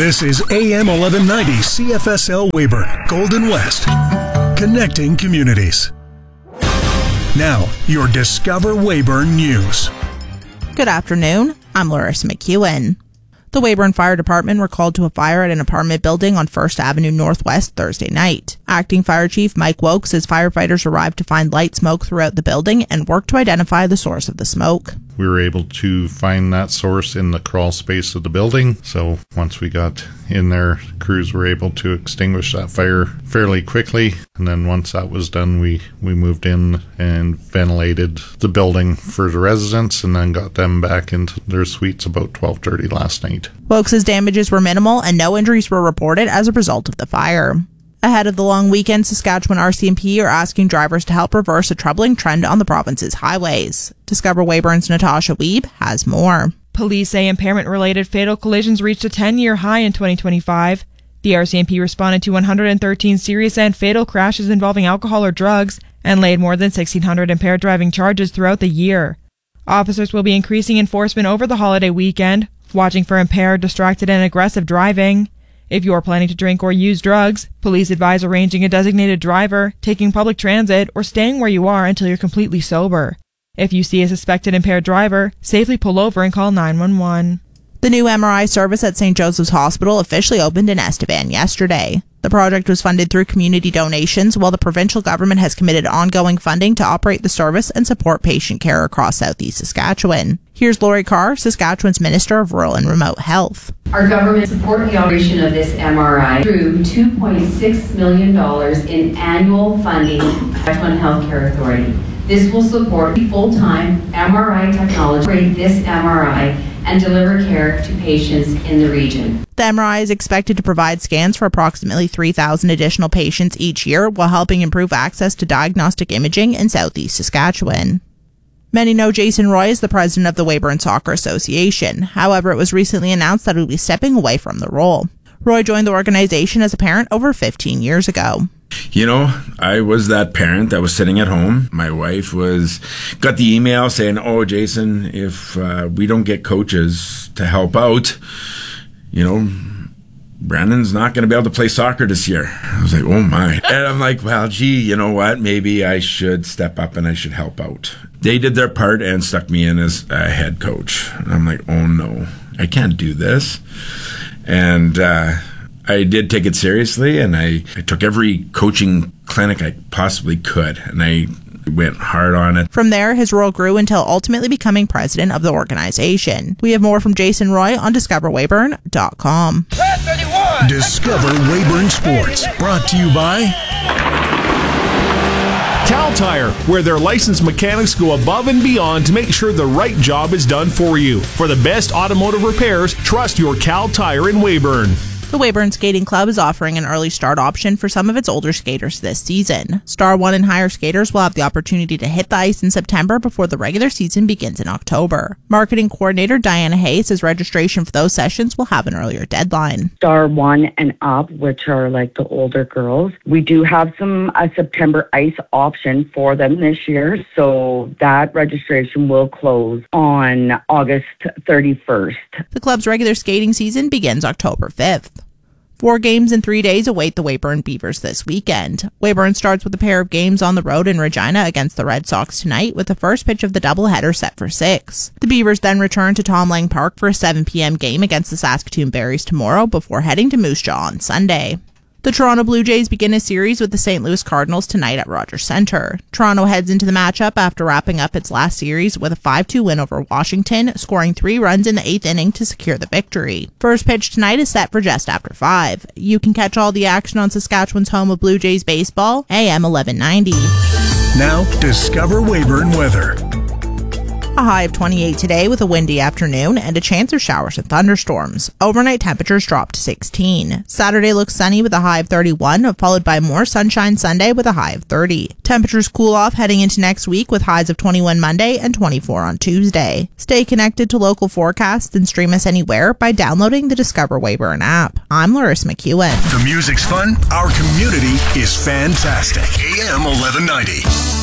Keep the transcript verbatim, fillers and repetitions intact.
This is A M eleven ninety C F S L Weyburn, Golden West, connecting communities. Now, your Discover Weyburn News. Good afternoon. I'm Larissa McEwen. The Weyburn Fire Department were called to a fire at an apartment building on First Avenue Northwest Thursday night. Acting Fire Chief Mike Woke says firefighters arrived to find light smoke throughout the building and worked to identify the source of the smoke. We were able to find that source in the crawl space of the building. So once we got in there, crews were able to extinguish that fire fairly quickly. And then once that was done, we, we moved in and ventilated the building for the residents and then got them back into their suites about twelve thirty last night. Woke says damages were minimal and no injuries were reported as a result of the fire. Ahead of the long weekend, Saskatchewan R C M P are asking drivers to help reverse a troubling trend on the province's highways. Discover Weyburn's Natasha Wiebe has more. Police say impairment-related fatal collisions reached a ten-year high in twenty twenty-five. The R C M P responded to one hundred thirteen serious and fatal crashes involving alcohol or drugs and laid more than sixteen hundred impaired driving charges throughout the year. Officers will be increasing enforcement over the holiday weekend, watching for impaired, distracted, and aggressive driving. If you're planning to drink or use drugs, police advise arranging a designated driver, taking public transit, or staying where you are until you're completely sober. If you see a suspected impaired driver, safely pull over and call nine one one. The new M R I service at Saint Joseph's Hospital officially opened in Estevan yesterday. The project was funded through community donations, while the provincial government has committed ongoing funding to operate the service and support patient care across southeast Saskatchewan. Here's Lori Carr, Saskatchewan's Minister of Rural and Remote Health. Our government supports the operation of this M R I through two point six million dollars in annual funding from the Saskatchewan Healthcare Authority. This will support full-time M R I technology, operate this M R I, and deliver care to patients in the region. The M R I is expected to provide scans for approximately three thousand additional patients each year while helping improve access to diagnostic imaging in southeast Saskatchewan. Many know Jason Roy is the president of the Weyburn Soccer Association. However, it was recently announced that he will be stepping away from the role. Roy joined the organization as a parent over fifteen years ago. You know, I was that parent that was sitting at home. My wife was got the email saying, "Oh, Jason, if uh, we don't get coaches to help out, you know, Brandon's not going to be able to play soccer this year." I was like, "Oh my!" And I'm like, "Well, gee, you know what? Maybe I should step up and I should help out." They did their part and stuck me in as a head coach. And I'm like, "Oh no, I can't do this." And uh, I did take it seriously, and I, I took every coaching clinic I possibly could, and I went hard on it. From there, his role grew until ultimately becoming president of the organization. We have more from Jason Roy on discover weyburn dot com. Discover Weyburn Sports, brought to you by Cal Tire, where their licensed mechanics go above and beyond to make sure the right job is done for you. For the best automotive repairs, trust your Cal Tire in Weyburn. The Weyburn Skating Club is offering an early start option for some of its older skaters this season. Star one and higher skaters will have the opportunity to hit the ice in September before the regular season begins in October. Marketing coordinator Diana Hayes says registration for those sessions will have an earlier deadline. Star one and up, which are like the older girls, we do have some a September ice option for them this year, so that registration will close on August thirty-first. The club's regular skating season begins October fifth. Four games in three days await the Weyburn Beavers this weekend. Weyburn starts with a pair of games on the road in Regina against the Red Sox tonight, with the first pitch of the doubleheader set for six. The Beavers then return to Tom Lang Park for a seven p.m. game against the Saskatoon Berries tomorrow before heading to Moose Jaw on Sunday. The Toronto Blue Jays begin a series with the Saint Louis Cardinals tonight at Rogers Centre. Toronto heads into the matchup after wrapping up its last series with a five two win over Washington, scoring three runs in the eighth inning to secure the victory. First pitch tonight is set for just after five. You can catch all the action on Saskatchewan's home of Blue Jays baseball, A M eleven ninety. Now, Discover Weyburn weather. A high of twenty-eight today with a windy afternoon and a chance of showers and thunderstorms. Overnight temperatures drop to sixteen. Saturday looks sunny with a high of thirty-one, followed by more sunshine Sunday with a high of thirty. Temperatures cool off heading into next week with highs of twenty-one Monday and twenty-four on Tuesday. Stay connected to local forecasts and stream us anywhere by downloading the Discover Weyburn app. I'm Larissa McEwen. The music's fun, our community is fantastic. A M eleven ninety.